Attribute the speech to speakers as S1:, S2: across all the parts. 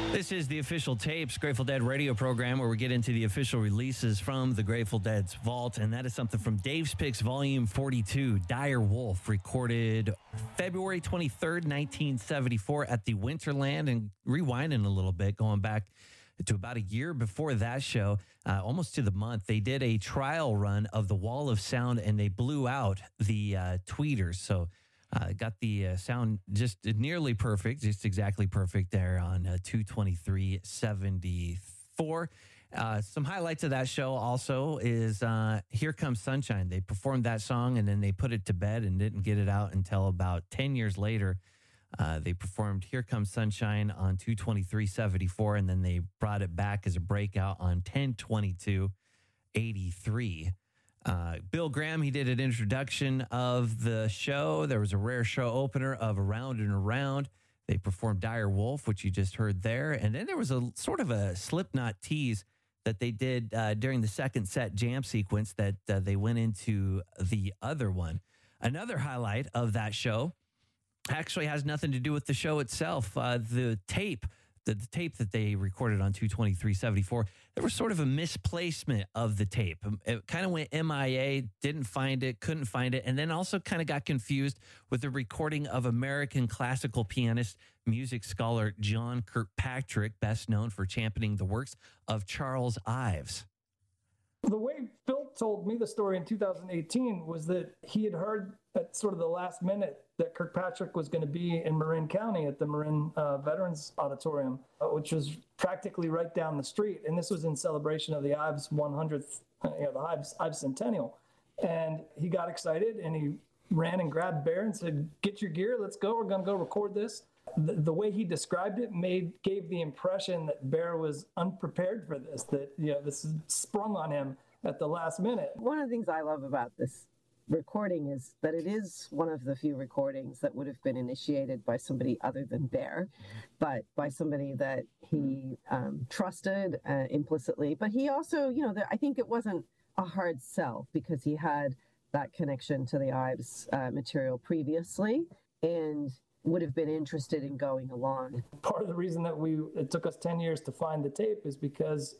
S1: This is the Official Tapes Grateful Dead radio program where we get into the official releases from the Grateful Dead's vault. And that is something from Dave's Picks Volume 42, Dire Wolf, recorded February 23rd, 1974 at the Winterland. And rewinding a little bit, going back to about a year before that show, almost to the month, they did a trial run of the Wall of Sound and they blew out the tweeters. So got the sound just nearly perfect, just exactly perfect there on 223.74. Some highlights of that show also is Here Comes Sunshine. They performed that song and then they put it to bed and didn't get it out until about 10 years later. They performed Here Comes Sunshine on 223.74 and then they brought it back as a breakout on 10/22/83. Bill Graham, he did an introduction of the show. There was a rare show opener of Around and Around. They performed Dire Wolf, which you just heard there. And then there was a sort of a Slipknot tease that they did during the second set jam sequence that they went into the other one. Another highlight of that show actually has nothing to do with the show itself. The tape that they recorded on 223.74, there was sort of a misplacement of the tape. It kind of went MIA, didn't find it, couldn't find it, and then also kind of got confused with the recording of American classical pianist, music scholar John Kirkpatrick, best known for championing the works of Charles Ives.
S2: The way Phil told me the story in 2018 was that he had heard at sort of the last minute that Kirkpatrick was going to be in Marin County at the Marin Veterans Auditorium, which was practically right down the street. And this was in celebration of the Ives 100th, the Ives centennial. And he got excited and he ran and grabbed Bear and said, "Get your gear, let's go. We're going to go record this." The way he described it gave the impression that Bear was unprepared for this, that this sprung on him at the last minute.
S3: One of the things I love about this recording is that it is one of the few recordings that would have been initiated by somebody other than Bear, but by somebody that he trusted implicitly. But he also, I think it wasn't a hard sell because he had that connection to the Ives material previously and would have been interested in going along.
S2: Part of the reason that it took us 10 years to find the tape is because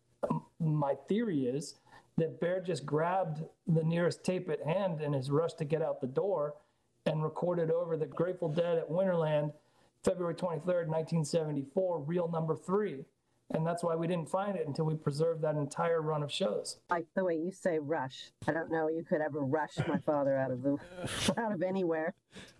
S2: my theory is that Bear just grabbed the nearest tape at hand in his rush to get out the door and recorded over the Grateful Dead at Winterland, February 23rd, 1974, reel number 3. And that's why we didn't find it until we preserved that entire run of shows.
S3: Like the way you say rush. I don't know you could ever rush my father out of anywhere.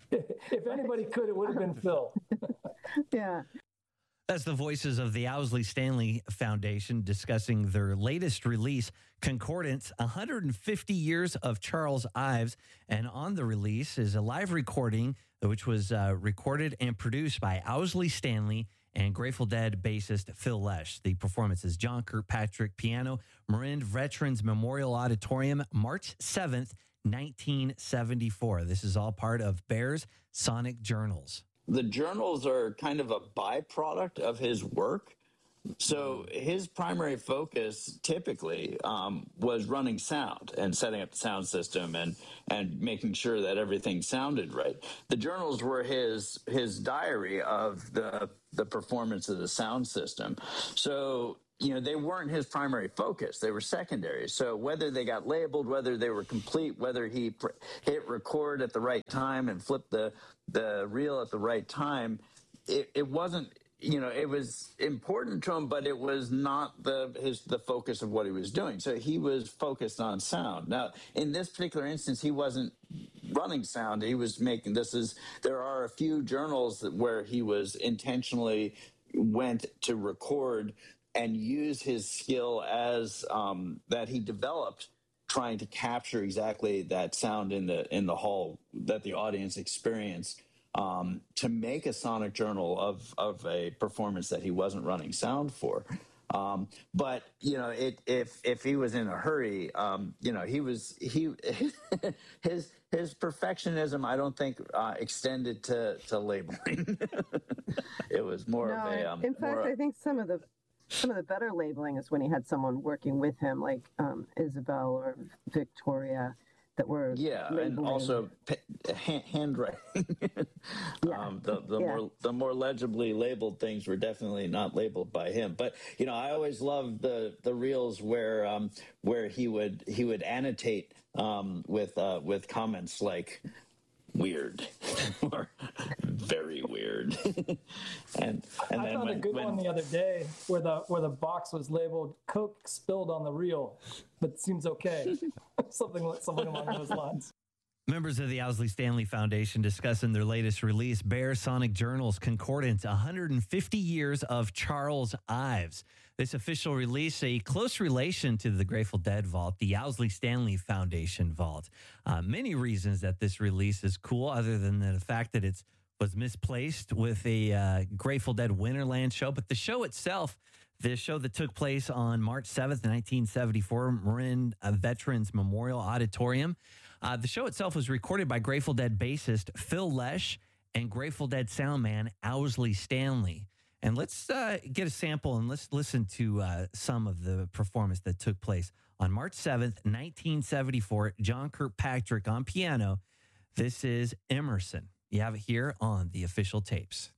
S2: If anybody could, it would have been Phil.
S3: Yeah.
S1: That's the voices of the Owsley Stanley Foundation discussing their latest release, Concordance, 150 Years of Charles Ives. And on the release is a live recording, which was recorded and produced by Owsley Stanley and Grateful Dead bassist Phil Lesh. The performance is John Kirkpatrick, piano, Marin Veterans Memorial Auditorium, March 7th, 1974. This is all part of Bear's Sonic Journals.
S4: The journals are kind of a byproduct of his work. So his primary focus typically was running sound and setting up the sound system and making sure that everything sounded right. The journals were his diary of the performance of the sound system. So, they weren't his primary focus. They were secondary. So whether they got labeled, whether they were complete, whether he hit record at the right time and flipped the reel at the right time, it wasn't, it was important to him, but it was not the focus of what he was doing. So he was focused on sound. Now, in this particular instance, he wasn't running sound. He was there are a few journals where he was intentionally went to record and use his skill as that he developed, trying to capture exactly that sound in the hall that the audience experienced, to make a sonic journal of a performance that he wasn't running sound for. But if he was in a hurry, his perfectionism, I don't think extended to labeling. It was more of a.
S3: In fact, I think some of the better labeling is when he had someone working with him, like Isabel or Victoria, that were
S4: Yeah, and
S3: labeling.
S4: also handwriting. The more legibly labeled things were definitely not labeled by him. But I always loved the reels where he would annotate with comments like weird or very weird. and
S2: I
S4: then
S2: found a good one the other day where the box was labeled "Coke spilled on the reel," but it seems okay. something along those lines.
S1: Members of the Owsley Stanley Foundation discuss in their latest release, Bear Sonic Journals Concordance, 150 Years of Charles Ives. This official release, a close relation to the Grateful Dead vault, the Owsley Stanley Foundation vault. Many reasons that this release is cool, other than the fact that it was misplaced with a Grateful Dead Winterland show. But the show itself, the show that took place on March 7th, 1974, Marin Veterans Memorial Auditorium. The show itself was recorded by Grateful Dead bassist Phil Lesh and Grateful Dead soundman Owsley Stanley. And let's get a sample and let's listen to some of the performance that took place on March 7th, 1974. John Kirkpatrick on piano. This is Emerson. You have it here on the official tapes.